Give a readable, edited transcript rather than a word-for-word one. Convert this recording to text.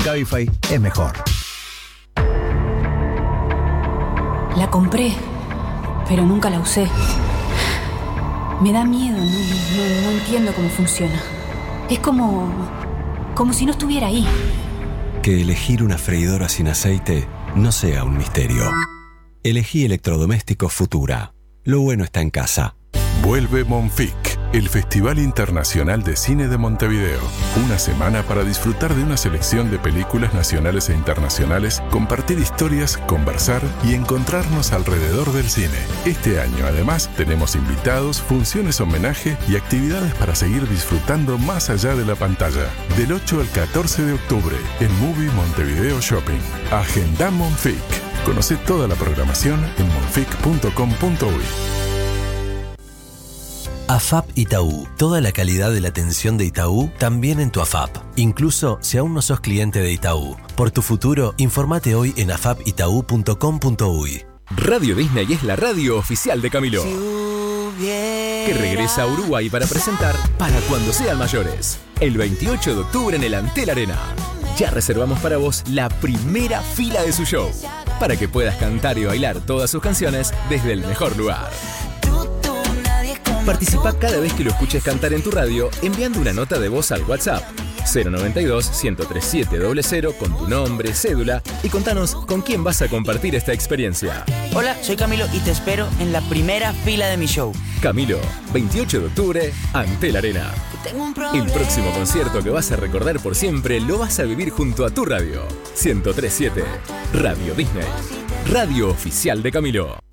Cabify es mejor. La compré, pero nunca la usé. Me da miedo, no entiendo cómo funciona. Es como si no estuviera ahí. Que elegir una freidora sin aceite no sea un misterio. Elegí electrodomésticos Futura. Lo bueno está en casa. Vuelve Monfic, el Festival Internacional de Cine de Montevideo. Una semana para disfrutar de una selección de películas nacionales e internacionales, compartir historias, conversar y encontrarnos alrededor del cine. Este año, además, tenemos invitados, funciones homenaje y actividades para seguir disfrutando más allá de la pantalla. Del 8 al 14 de octubre, en Movie Montevideo Shopping. Agenda Monfic. Conoce toda la programación en monfic.com.uy. AFAP Itaú. Toda la calidad de la atención de Itaú también en tu AFAP. Incluso si aún no sos cliente de Itaú. Por tu futuro, informate hoy en afapitau.com.uy. Radio Disney es la radio oficial de Camilo, que regresa a Uruguay para presentar Para Cuando Sean Mayores, el 28 de octubre en el Antel Arena. Ya reservamos para vos la primera fila de su show, para que puedas cantar y bailar todas sus canciones desde el mejor lugar. Participa cada vez que lo escuches cantar en tu radio enviando una nota de voz al WhatsApp 092-103700 con tu nombre, cédula y contanos con quién vas a compartir esta experiencia. Hola, soy Camilo y te espero en la primera fila de mi show. Camilo, 28 de octubre, Antel Arena. El próximo concierto que vas a recordar por siempre lo vas a vivir junto a tu radio. 1037 Radio Disney, radio oficial de Camilo.